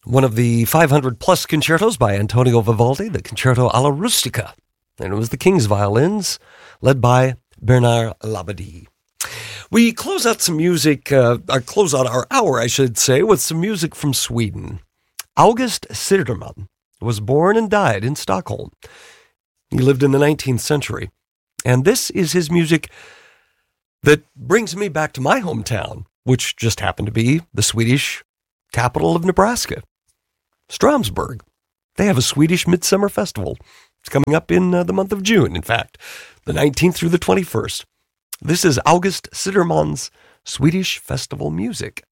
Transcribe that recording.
one of the 500-plus concertos by Antonio Vivaldi, the Concerto alla Rustica. And it was the King's Violins, led by Bernard Labadie. We close out some music, close out our hour, I should say, with some music from Sweden. August Siderman was born and died in Stockholm. He lived in the 19th century. And this is his music that brings me back to my hometown, which just happened to be the Swedish capital of Nebraska, Stromsburg. They have a Swedish Midsummer Festival. It's coming up in the month of June, in fact, the 19th through the 21st. This is August Siderman's Swedish Festival music.